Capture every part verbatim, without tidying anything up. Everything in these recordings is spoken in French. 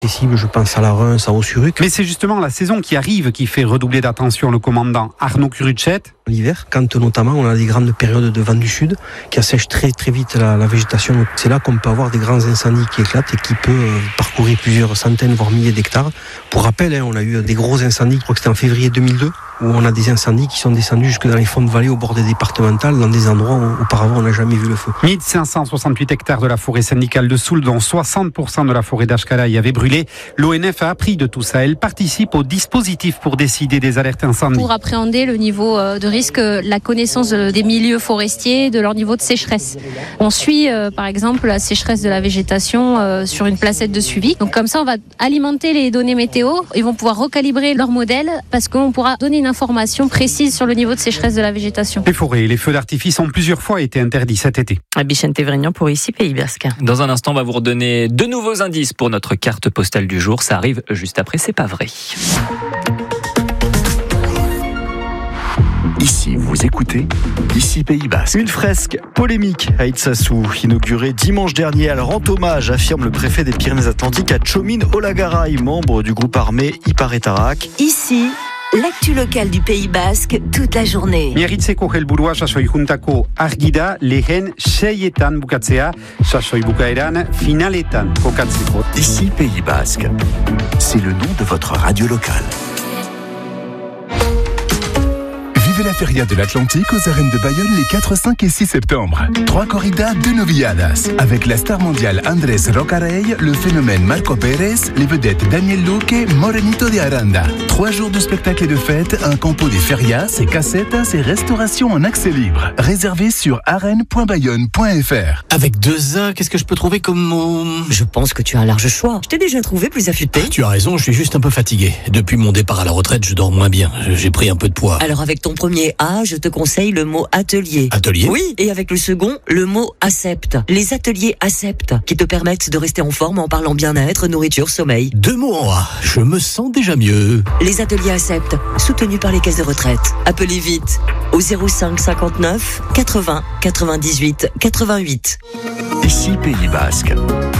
Je pense à la Reims, à Ossuruc. Mais c'est justement la saison qui arrive qui fait redoubler d'attention le commandant Arnaud Curuchet. L'hiver, quand notamment on a des grandes périodes de vent du sud qui assèchent très très vite la, la végétation, c'est là qu'on peut avoir des grands incendies qui éclatent et qui peuvent parcourir plusieurs centaines voire milliers d'hectares. Pour rappel, hein, on a eu des gros incendies, je crois que c'était en février deux mille deux, où on a des incendies qui sont descendus jusque dans les fonds de vallée au bord des départementales, dans des endroits où auparavant on n'a jamais vu le feu. mille cinq cent soixante-huit hectares de la forêt syndicale de Soule, dont soixante pour cent de la forêt d'Ashkalaï avait brûlé. L'O N F a appris de tout ça. Elle participe au dispositif pour décider des alertes incendies. Pour appréhender le niveau de risque, la connaissance des milieux forestiers, de leur niveau de sécheresse. On suit euh, par exemple la sécheresse de la végétation euh, sur une placette de suivi. Donc comme ça, on va alimenter les données météo. Ils vont pouvoir recalibrer leur modèle parce qu'on pourra donner une information précise sur le niveau de sécheresse de la végétation. Les forêts et les feux d'artifice ont plusieurs fois été interdits cet été. Bichente Vrignan pour ici Pays Basque. Dans un instant, on va vous redonner de nouveaux indices pour notre carte postale du jour. Ça arrive juste après, c'est pas vrai. Ici, vous écoutez, ici Pays Basque. Une fresque polémique à Itsassou, inaugurée dimanche dernier. Elle rend hommage, affirme le préfet des Pyrénées-Atlantiques, à Tchomin Olagaray, membre du groupe armé Ipar-Etarak. Ici, l'actu locale du Pays Basque, toute la journée. Miarritzeko helburua sasoi juntako argida lehen seietan bukatzea, sasoi bukaeran finaletan kokatzeko. Ici Pays Basque, c'est le nom de votre radio locale. Vivez la Feria de l'Atlantique aux arènes de Bayonne les quatre, cinq et six septembre. Trois corridas, deux novilladas. Avec la star mondiale Andrés Rocarey, le phénomène Marco Pérez, les vedettes Daniel Luque, Morenito de Aranda. Trois jours de spectacles et de fêtes, un campo des ferias, et casetas et restaurations en accès libre. Réservé sur arène point bayonne point f r. Avec deux A, qu'est-ce que je peux trouver comme mot ? Je pense que tu as un large choix. Je t'ai déjà trouvé plus affûté. Tu as raison, je suis juste un peu fatigué. Depuis mon départ à la retraite, je dors moins bien. J'ai pris un peu de poids. Alors avec ton premier A, je te conseille le mot atelier. Atelier ? Oui, et avec le second, le mot accepte. Les ateliers accepte, qui te permettent de rester en forme en parlant bien-être, nourriture, sommeil. Deux mots en A, je me sens déjà mieux. Les ateliers accepte, soutenus par les caisses de retraite. Appelez vite au zéro cinq cinquante-neuf quatre-vingts quatre-vingt-dix-huit quatre-vingt-huit. Ici Pays Basque.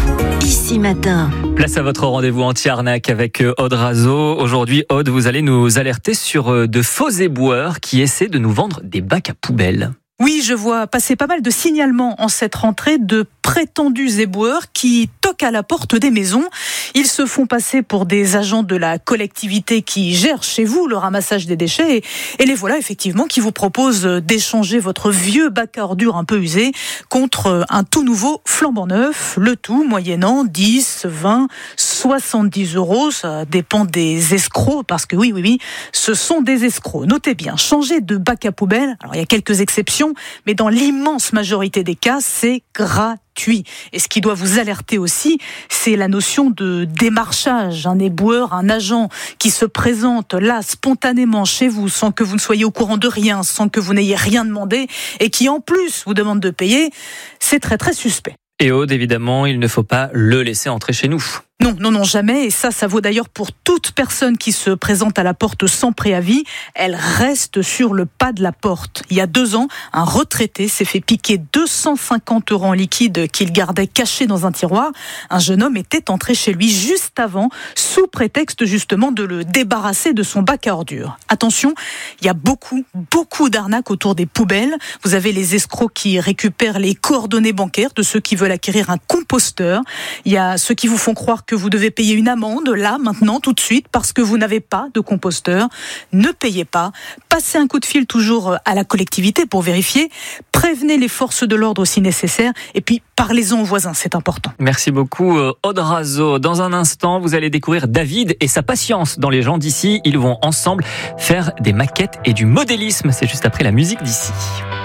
Ici matin. Place à votre rendez-vous anti-arnaque avec Aude Razo. Aujourd'hui, Aude, vous allez nous alerter sur de faux éboueurs qui essaient de nous vendre des bacs à poubelles. Oui, je vois passer pas mal de signalements en cette rentrée de prétendus éboueurs qui toquent à la porte des maisons. Ils se font passer pour des agents de la collectivité qui gèrent chez vous le ramassage des déchets et, et les voilà effectivement qui vous proposent d'échanger votre vieux bac à ordures un peu usé contre un tout nouveau flambant neuf, le tout moyennant dix, vingt, soixante-dix euros. Ça dépend des escrocs parce que oui, oui, oui, ce sont des escrocs. Notez bien, changer de bac à poubelle, alors il y a quelques exceptions, mais dans l'immense majorité des cas, c'est gratuit. Et ce qui doit vous alerter aussi, c'est la notion de démarchage. Un éboueur, un agent qui se présente là spontanément chez vous sans que vous ne soyez au courant de rien, sans que vous n'ayez rien demandé et qui en plus vous demande de payer, c'est très très suspect. Et Aude, évidemment, il ne faut pas le laisser entrer chez nous. Non, non, non, jamais. Et ça, ça vaut d'ailleurs pour toute personne qui se présente à la porte sans préavis. Elle reste sur le pas de la porte. Il y a deux ans, un retraité s'est fait piquer deux cent cinquante euros en liquide qu'il gardait caché dans un tiroir. Un jeune homme était entré chez lui juste avant, sous prétexte justement de le débarrasser de son bac à ordures. Attention, il y a beaucoup, beaucoup d'arnaques autour des poubelles. Vous avez les escrocs qui récupèrent les coordonnées bancaires de ceux qui veulent acquérir un composteur. Il y a ceux qui vous font croire que vous devez payer une amende, là, maintenant, tout de suite, parce que vous n'avez pas de composteur. Ne payez pas. Passez un coup de fil toujours à la collectivité pour vérifier. Prévenez les forces de l'ordre si nécessaire. Et puis, parlez-en aux voisins, c'est important. Merci beaucoup, Aude Razo. Dans un instant, vous allez découvrir David et sa patience dans les gens d'ici. Ils vont ensemble faire des maquettes et du modélisme. C'est juste après la musique d'ici.